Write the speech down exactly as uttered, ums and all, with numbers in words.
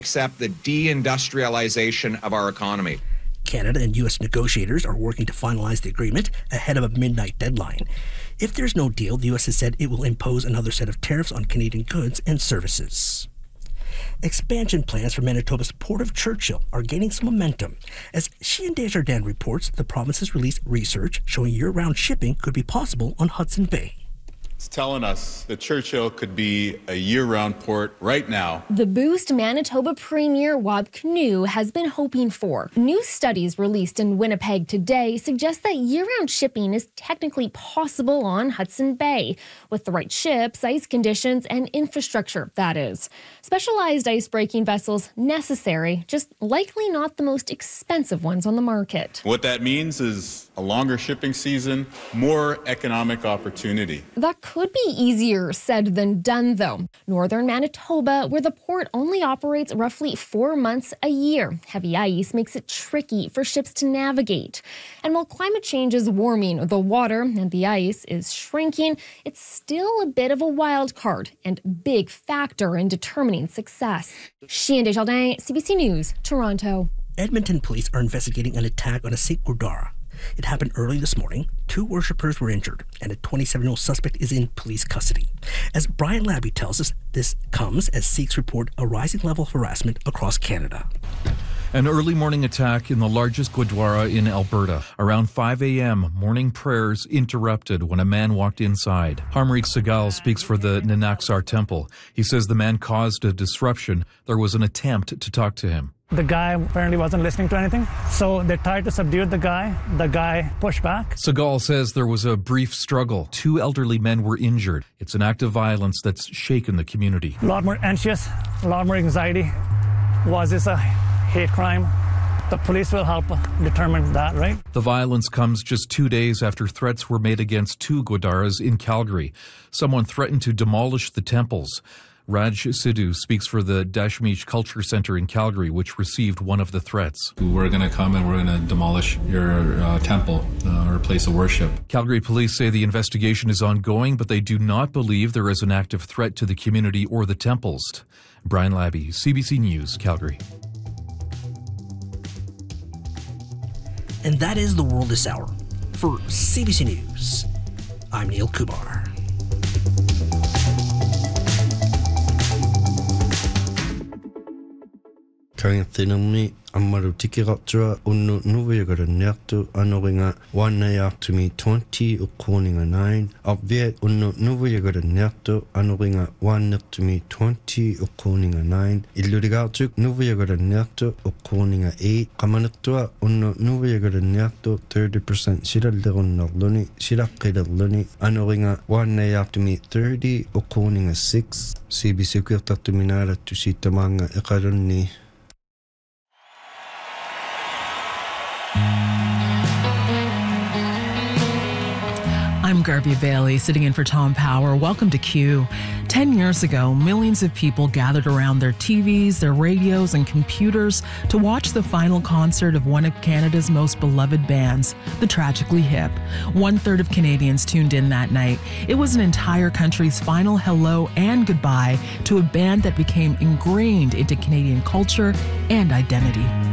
Accept the deindustrialization of our economy. Canada and U S negotiators are working to finalize the agreement ahead of a midnight deadline. If there's no deal, the U S has said it will impose another set of tariffs on Canadian goods and services. Expansion plans for Manitoba's Port of Churchill are gaining some momentum. As Chien Desjardins reports, the province has released research showing year-round shipping could be possible on Hudson Bay. It's telling us that Churchill could be a year-round port right now. The boost Manitoba Premier Wab Kinew has been hoping for. New studies released in Winnipeg today suggest that year-round shipping is technically possible on Hudson Bay, with the right ships, ice conditions, and infrastructure, that is. Specialized ice-breaking vessels necessary, just likely not the most expensive ones on the market. What that means is a longer shipping season, more economic opportunity. That could be easier said than done, though. Northern Manitoba, where the port only operates roughly four months a year, heavy ice makes it tricky for ships to navigate. And while climate change is warming the water and the ice is shrinking, it's still a bit of a wild card and big factor in determining success. Chien Desjardins, C B C News, Toronto. Edmonton police are investigating an attack on a Sikh Gurdwara. It happened early this morning. Two worshippers were injured, and a twenty-seven-year-old suspect is in police custody. As Brian Labby tells us, this comes as Sikhs report a rising level of harassment across Canada. An early morning attack in the largest Gurdwara in Alberta. Around five a.m., morning prayers interrupted when a man walked inside. Harmreek Segal speaks for the Nanak Sar Temple. He says the man caused a disruption. There was an attempt to talk to him. The guy apparently wasn't listening to anything, so they tried to subdue the guy. The guy pushed back. Segal says there was a brief struggle. Two elderly men were injured. It's an act of violence that's shaken the community. A lot more anxious, a lot more anxiety. Was this a hate crime? The police will help determine that, right? The violence comes just two days after threats were made against two Gurdwaras in Calgary. Someone threatened to demolish the temples. Raj Sidhu speaks for the Dashmeesh Culture Centre in Calgary, which received one of the threats. We're going to come and we're going to demolish your uh, temple uh, or place of worship. Calgary police say the investigation is ongoing, but they do not believe there is an active threat to the community or the temples. Brian Labby, C B C News, Calgary. And that is the world this hour. For C B C News, I'm Neil Kumar. Kain thinami amaru tikiratua unu nuviagara nertu anoringa one to me twenty ukoninga nine obviate unu nuviagara nertu anoringa one to me twenty ukoninga nine illurigatuk nuviagara nertu ukoninga eight kamanuktua unu nuviagara nertu thirty percent shiralderunarluni shirakkilerluni anoringa one to me thirty ukoninga six C B C kirtartuminara tusitamanga iqarunni. I'm Garby Bailey, sitting in for Tom Power. Welcome to Q. Ten years ago, millions of people gathered around their T Vs, their radios, and computers to watch the final concert of one of Canada's most beloved bands, the Tragically Hip. One third of Canadians tuned in that night. It was an entire country's final hello and goodbye to a band that became ingrained into Canadian culture and identity.